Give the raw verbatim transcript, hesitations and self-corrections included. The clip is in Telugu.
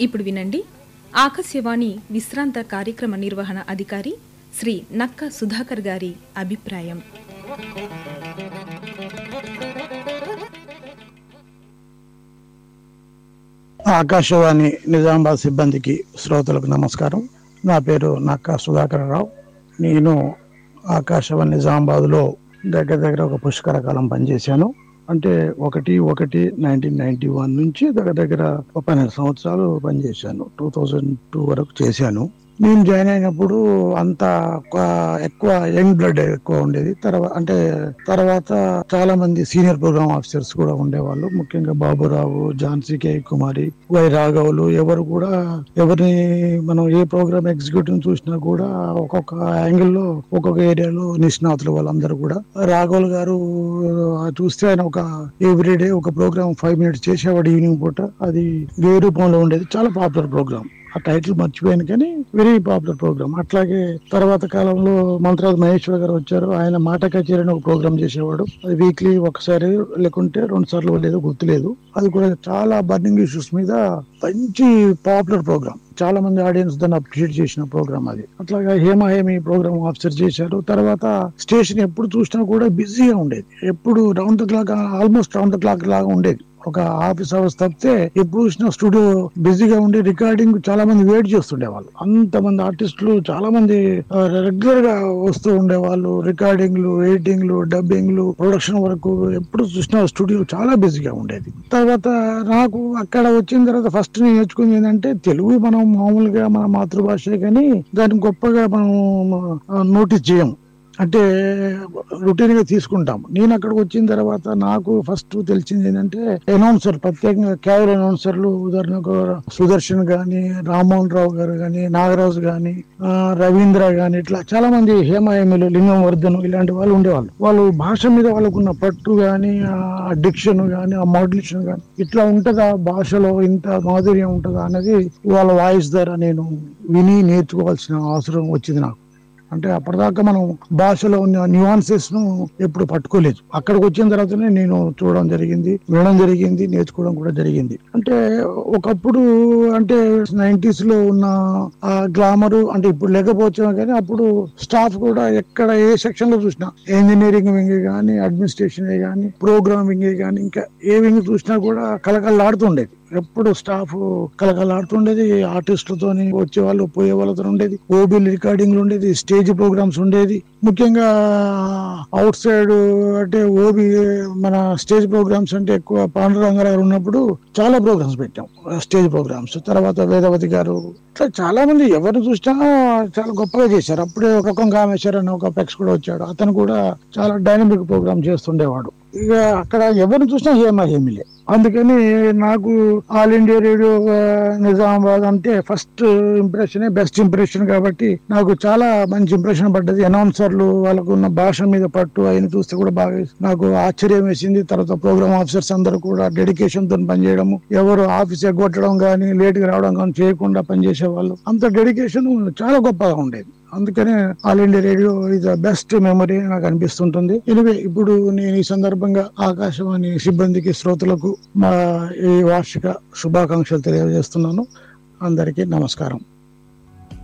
ఇప్పుడు వినండి ఆకాశవాణి విశ్రాంత కార్యక్రమ నిర్వహణ అధికారి శ్రీ నక్క సుధాకర్ గారి అభిప్రాయం. ఆకాశవాణి నిజామాబాద్ సిబ్బందికి శ్రోతలకు నమస్కారం. నా పేరు నక్క సుధాకర్ రావు. నేను ఆకాశవాణి నిజామాబాద్లో దగ్గర దగ్గర ఒక పుష్కర కాలం పనిచేశాను. అంటే ఒకటి ఒకటి నైన్టీన్ నైన్టీ వన్ నుంచి దగ్గర దగ్గర ఒక పన్నెండు సంవత్సరాలు పనిచేశాను. టూ థౌజండ్ టూ వరకు చేశాను. నేను జాయిన్ అయినప్పుడు అంత ఎక్కువ యంగ్ బ్లడ్ ఎక్కువ ఉండేది. తర్వాత అంటే తర్వాత చాలా మంది సీనియర్ ప్రోగ్రామ్ ఆఫీసర్స్ కూడా ఉండేవాళ్ళు. ముఖ్యంగా బాబురావు, ఝాన్సీ కే కుమారి, వై రాఘవులు, ఎవరు కూడా ఎవరిని మనం ఏ ప్రోగ్రామ్ ఎగ్జిక్యూటివ్ చూసినా కూడా ఒక్కొక్క యాంగిల్లో ఒక్కొక్క ఏరియాలో నిష్ణాతులు వాళ్ళందరూ కూడా. రాఘవులు గారు చూస్తే ఆయన ఒక ఎవ్రీడే ఒక ప్రోగ్రామ్ ఫైవ్ మినిట్స్ చేసేవాడు ఈవినింగ్ పూట. అది ఏ రూపంలో ఉండేది, చాలా పాపులర్ ప్రోగ్రామ్. ఆ టైటిల్ మర్చిపోయాను కానీ వెరీ పాపులర్ ప్రోగ్రామ్. అట్లాగే తర్వాత కాలంలో మంత్రాజ్ మహేశ్వర్ గారు వచ్చారు. ఆయన మాట కచేరీ అని ఒక ప్రోగ్రామ్ చేసేవాడు. అది వీక్లీ ఒకసారి లేకుంటే రెండు సార్లు లేదో గుర్తులేదు. అది కూడా చాలా బర్నింగ్ ఇష్యూస్ మీద మంచి పాపులర్ ప్రోగ్రామ్. చాలా మంది ఆడియన్స్ దాన్ని అప్రిషియేట్ చేసిన ప్రోగ్రామ్ అది. అట్లాగా హేమ హేమి ప్రోగ్రామ్ ఆఫీసర్ చేశారు. తర్వాత స్టేషన్ ఎప్పుడు చూసినా కూడా బిజీగా ఉండేది. ఎప్పుడు round the clock, almost round the clock లాగా ఉండేది. ఒక ఆఫీస్ అవర్స్ తప్పితే ఎప్పుడు చూసినా స్టూడియో బిజీగా ఉండి రికార్డింగ్ చాలా మంది వెయిట్ చేస్తుండే వాళ్ళు. అంతమంది ఆర్టిస్టులు చాలా మంది రెగ్యులర్ గా వస్తూ ఉండేవాళ్ళు. రికార్డింగ్లు, ఎడిటింగ్లు, డబ్బింగ్లు, ప్రొడక్షన్ వరకు ఎప్పుడు చూసినా స్టూడియో చాలా బిజీగా ఉండేది. తర్వాత నాకు అక్కడ వచ్చిన తర్వాత ఫస్ట్ నేను నేర్చుకుంది ఏంటంటే, తెలుగు మనం మామూలుగా మన మాతృభాషే కానీ దాన్ని గొప్పగా మనం నోటీస్ చేయము. అంటే రొటీన్ గా తీసుకుంటాం. నేను అక్కడికి వచ్చిన తర్వాత నాకు ఫస్ట్ తెలిసింది ఏంటంటే, అనౌన్సర్ ప్రత్యేకంగా కేవలం అనౌన్సర్లు, ఉదాహరణకు సుదర్శన్ గాని, రామ్మోహన్ రావు గారు గాని, నాగరాజు గాని, రవీంద్ర గాని, ఇట్లా చాలా మంది హేమహేమిలు, లింగం వర్ధన్ ఇలాంటి వాళ్ళు ఉండేవాళ్ళు. వాళ్ళు భాష మీద వాళ్ళకున్న పట్టు గాని, ఆ డిక్షన్ గాని, ఆ మాడ్యులేషన్ గాని, ఇట్లా ఉంటదా భాషలో, ఇంత మాధుర్యం ఉంటుందా అనేది వాళ్ళ వాయిస్ ద్వారా నేను విని నేర్చుకోవాల్సిన అవసరం వచ్చింది నాకు. అంటే అప్పటిదాకా మనం భాషలో ఉన్న న్యూయాన్సెస్ ను ఎప్పుడు పట్టుకోలేదు. అక్కడికి వచ్చిన తర్వాతనే నేను చూడడం జరిగింది, వినడం జరిగింది, నేర్చుకోవడం కూడా జరిగింది. అంటే ఒకప్పుడు అంటే నైన్టీస్ లో ఉన్న ఆ గ్లామర్ అంటే ఇప్పుడు లేకపోవచ్చాము కానీ, అప్పుడు స్టాఫ్ కూడా ఎక్కడ ఏ సెక్షన్ లో చూసినా, ఇంజనీరింగ్ వింగ్ కానీ, అడ్మినిస్ట్రేషన్ కానీ, ప్రోగ్రామింగ్ కానీ, ఇంకా ఏ వింగ్ చూసినా కూడా కలకలాడుతుండేది. ఎప్పుడు స్టాఫ్ కలకలాడుతుండేది. ఆర్టిస్టులతోని వచ్చే వాళ్ళు పోయే వాళ్ళతో ఉండేది. ఓబీలు రికార్డింగ్లు ఉండేది, స్టేజ్ ప్రోగ్రామ్స్ ఉండేది. ముఖ్యంగా అవుట్ సైడ్ అంటే ఓబీ మన స్టేజ్ ప్రోగ్రామ్స్ అంటే ఎక్కువ పాండురంగారావు ఉన్నప్పుడు చాలా ప్రోగ్రామ్స్ పెట్టాం, స్టేజ్ ప్రోగ్రామ్స్. తర్వాత వేదవతి గారు, చాలా మంది ఎవరిని చూసినా చాలా గొప్పగా చేశారు. అప్పుడే ఒక కామేశ్వర్ అని ఒక పెక్స్ కూడా వచ్చాడు. అతను కూడా చాలా డైనమిక్ ప్రోగ్రామ్ చేస్తుండేవాడు. ఇక అక్కడ ఎవరిని చూసినా హేమ హేమిలే. అందుకని నాకు ఆల్ ఇండియా రేడియో నిజామాబాద్ అంటే ఫస్ట్ ఇంప్రెషన్ బెస్ట్ ఇంప్రెషన్ కాబట్టి నాకు చాలా మంచి ఇంప్రెషన్ పడ్డది. అనౌన్సర్లు వాళ్ళకు ఉన్న భాష మీద పట్టు ఆయన చూస్తే కూడా బాగా నాకు ఆశ్చర్యం వేసింది. తర్వాత ప్రోగ్రామ్ ఆఫీసర్స్ అందరూ కూడా డెడికేషన్ తో పనిచేయడము, ఎవరు ఆఫీస్ ఎగ్గొట్టడం కానీ, లేట్ గా రావడం కానీ చేయకుండా పనిచేసే వాళ్ళు. అంత డెడికేషన్ చాలా గొప్పగా ఉండేది. అందుకనే all India radio is the best memory నాకు అనిపిస్తుంటుంది. ఎనివే, ఇప్పుడు నేను ఈ సందర్భంగా ఆకాశవాణి సిబ్బందికి, శ్రోతలకు మా ఈ వార్షిక శుభాకాంక్షలు తెలియజేస్తున్నాను. అందరికీ నమస్కారం.